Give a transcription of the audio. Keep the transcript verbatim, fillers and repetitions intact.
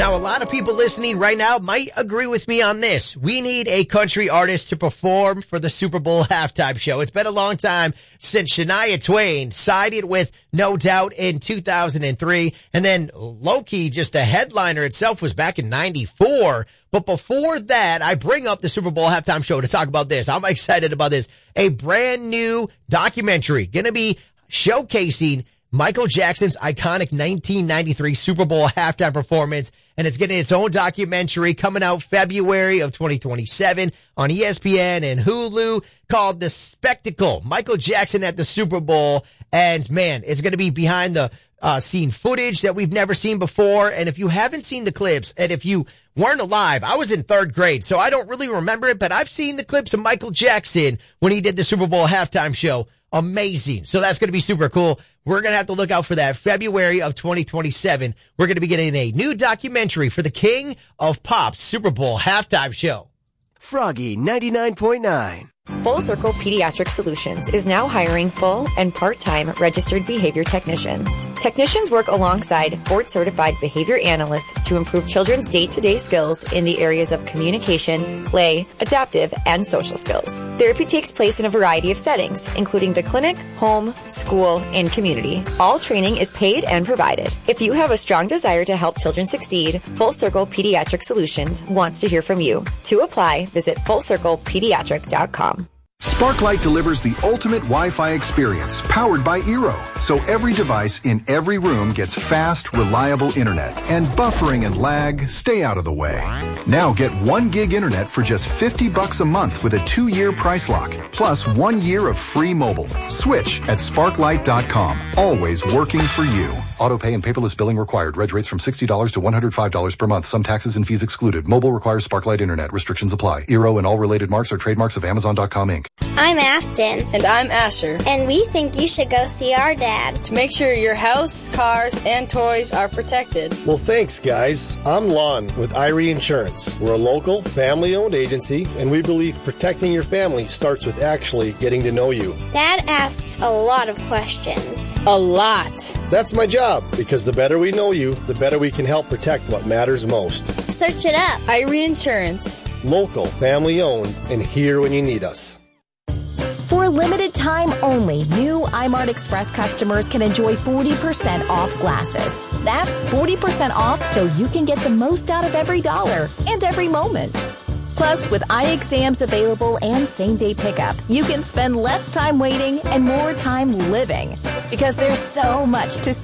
Now, a lot of people listening right now might agree with me on this. We need a country artist to perform for the Super Bowl halftime show. It's been a long time since Shania Twain sided with No Doubt in two thousand three. And then low-key, just the headliner itself was back in ninety-four. But before that, I bring up the Super Bowl halftime show to talk about this. I'm excited about this. A brand new documentary going to be showcasing Michael Jackson's iconic nineteen ninety-three Super Bowl halftime performance, and it's getting its own documentary coming out February of twenty twenty-seven on E S P N and Hulu called The Spectacle, Michael Jackson at the Super Bowl. And man, it's going to be behind the uh scene footage that we've never seen before. And if you haven't seen the clips, and if you weren't alive, I was in third grade, so I don't really remember it, but I've seen the clips of Michael Jackson when he did the Super Bowl halftime show. Amazing. So that's going to be super cool. We're going to have to look out for that February of twenty twenty-seven. We're going to be getting a new documentary for the King of Pop's Super Bowl halftime show. Froggy ninety-nine point nine. Full Circle Pediatric Solutions is now hiring full and part-time registered behavior technicians. Technicians work alongside board-certified behavior analysts to improve children's day-to-day skills in the areas of communication, play, adaptive, and social skills. Therapy takes place in a variety of settings, including the clinic, home, school, and community. All training is paid and provided. If you have a strong desire to help children succeed, Full Circle Pediatric Solutions wants to hear from you. To apply, visit full circle pediatric dot com. Sparklight delivers the ultimate Wi-Fi experience, powered by Eero. So every device in every room gets fast, reliable internet. And buffering and lag stay out of the way. Now get one gig internet for just fifty bucks a month with a two-year price lock, plus one year of free mobile. Switch at sparklight dot com. Always working for you. Auto pay and paperless billing required. Reg rates from sixty dollars to one hundred five dollars per month. Some taxes and fees excluded. Mobile requires Sparklight internet. Restrictions apply. Eero and all related marks are trademarks of Amazon dot com Incorporated. I'm Afton. And I'm Asher. And we think you should go see our dad. To make sure your house, cars, and toys are protected. Well, thanks, guys. I'm Lon with Irie Insurance. We're a local, family-owned agency, and we believe protecting your family starts with actually getting to know you. Dad asks a lot of questions. A lot. That's my job, because the better we know you, the better we can help protect what matters most. Search it up. Irie Insurance. Local, family-owned, and here when you need us. For a limited time only, new iMart Express customers can enjoy forty percent off glasses. That's forty percent off so you can get the most out of every dollar and every moment. Plus, with eye exams available and same-day pickup, you can spend less time waiting and more time living. Because there's so much to